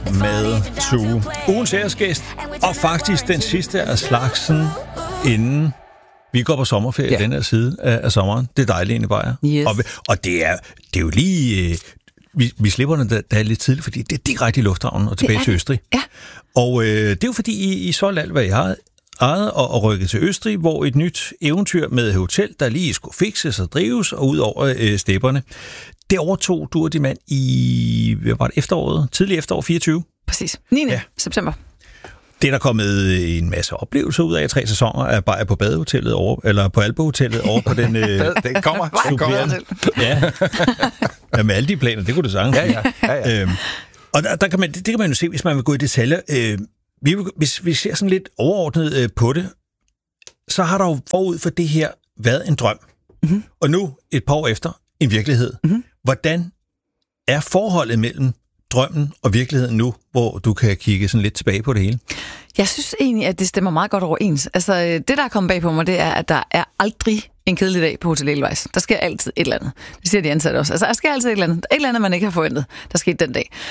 med Tue. Ugens æresgæst, og faktisk den sidste af slagsen, inden vi går på sommerferie den her side af sommeren. Det er dejligt egentlig bare. Yes. Og det er jo lige... Vi slipper den der lidt tidligt, fordi det er direkte i lufthavnen og tilbage til Østrig. Ja. Og det er jo fordi, I solgte alt, hvad I har ejet og rykket til Østrig, hvor et nyt eventyr med hotel, der lige skulle fikses og drives, og ud over stepperne. Det overtog du og din mand i, hvad var det, efteråret? Tidlig efterår 24? Præcis. 9. september. Det er der kommet en masse oplevelser ud af 3 sæsoner af bare på badehotellet over, eller på Alpehotellet over på den... det kommer. Ja, med alle de planer, det kunne du sagtens. Ja. Og der kan man, det kan man jo se, hvis man vil gå i detaljer. Hvis vi ser sådan lidt overordnet på det, så har der jo forud for det her været en drøm. Mm-hmm. Og nu, et par år efter, en virkelighed. Mm-hmm. Hvordan er forholdet mellem drømmen og virkeligheden nu, hvor du kan kigge sådan lidt tilbage på det hele? Jeg synes egentlig, at det stemmer meget godt overens. Altså, det, der er kommet bag på mig, det er, at der er aldrig en kedelig dag på Hotel Edelweiss. Der sker altid et eller andet. Det siger de ansatte også. Altså, der sker altid et eller andet. Et eller andet, man ikke har forventet, der skete den dag.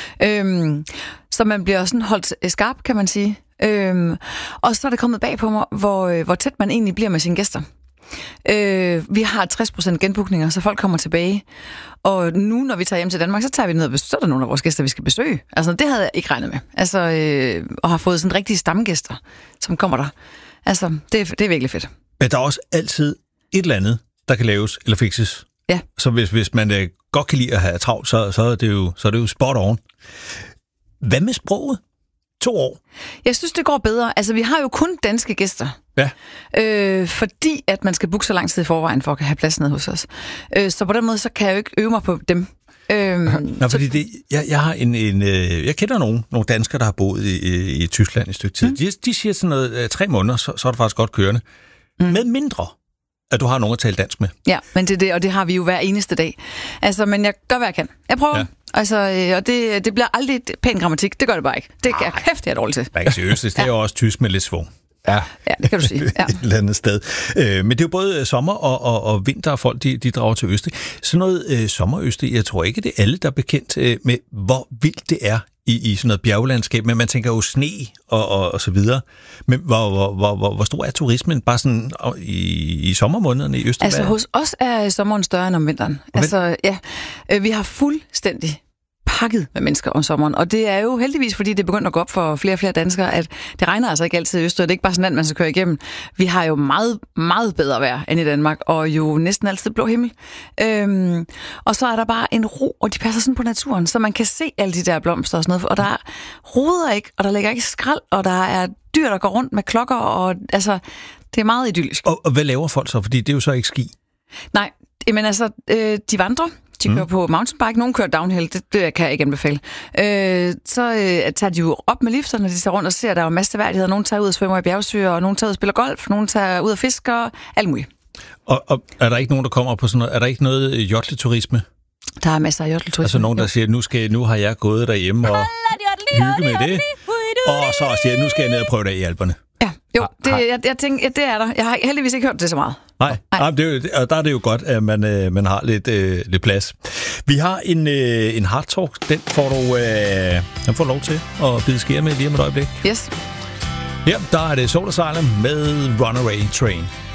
Så man bliver sådan holdt skarp, kan man sige. Og så er det kommet bag på mig, hvor tæt man egentlig bliver med sine gæster. Vi har 60% genbookninger, så folk kommer tilbage. Og nu, når vi tager hjem til Danmark, så tager vi ned og besøger nogle af vores gæster, vi skal besøge. Altså, det havde jeg ikke regnet med. Altså, og har fået sådan rigtige stamgæster, som kommer der. Altså, det er virkelig fedt. Men der er også altid et eller andet, der kan laves eller fikses. Ja. Så hvis man godt kan lide at have travlt, så er det jo spot on. Hvad med sproget? 2 år. Jeg synes, det går bedre. Altså, vi har jo kun danske gæster. Ja. Fordi at man skal booke så lang tid i forvejen, for at have plads nede hos os. Så på den måde, så kan jeg jo ikke øve mig på dem. Nå, fordi jeg har jeg kender nogle danskere, der har boet i Tyskland et stykke tid. De siger sådan noget, 3 måneder, så er det faktisk godt kørende. Med mindre, at du har nogen at tale dansk med. Ja, men det er det, og det har vi jo hver eneste dag. Altså, men jeg gør, hvad jeg kan. Jeg prøver. Ja. Altså, og det bliver aldrig pæn grammatik. Det gør det bare ikke. Det er kæft, jeg er dårlig til. Man kan sige østrig, det er jo også tysk med lidt svung. Ja, det kan du sige. Ja. Et eller andet sted. Men det er jo både sommer og vinter, og folk de drager til Østrig. Sådan noget sommerøstrig, jeg tror ikke, det er alle, der er bekendt med, hvor vildt det er i sådan noget bjerglandskab. Men man tænker jo sne og så videre. Men hvor stor er turismen bare sådan i sommermånederne i Østrig? Altså hos os er sommeren større end om vinteren. Altså, vi har fuldstændig pakket med mennesker om sommeren, og det er jo heldigvis, fordi det er begyndt at gå op for flere og flere danskere, at det regner altså ikke altid i Østrig. Det er ikke bare sådan, at man skal køre igennem. Vi har jo meget, meget bedre vejr end i Danmark, og jo næsten altid blå himmel. Og så er der bare en ro, og de passer sådan på naturen, så man kan se alle de der blomster og sådan noget, og der roder ikke, og der ligger ikke skrald, og der er dyr, der går rundt med klokker, og altså, det er meget idyllisk. Og hvad laver folk så? Fordi det er jo så ikke ski. Nej, men altså, de vandrer. De kører på mountainbike, nogen kører downhill, det kan jeg ikke anbefale. Så tager de jo op med lifterne, når de tager rundt og ser, der er jo masser af værdigheder. Nogen tager ud og svømmer i bjergsøer, og nogen tager ud og spiller golf, nogen tager ud og fisker, alt muligt. Og er der ikke nogen, der kommer på sådan noget? Er der ikke noget jotleturisme? Der er masser af jotleturisme. Altså nogen, der siger, nu har jeg gået derhjemme og hygge med det, og så siger jeg, nu skal jeg ned og prøve det i Alperne. Ja, jo, jeg tænker, det er der. Jeg har heldigvis ikke hørt det så meget. Nej. Der er det jo godt, at man har lidt plads. Vi har en hard talk, den får du lov til at bide skære med lige om et øjeblik. Yes. Ja, der er det Soul Asylum med Runaway Train.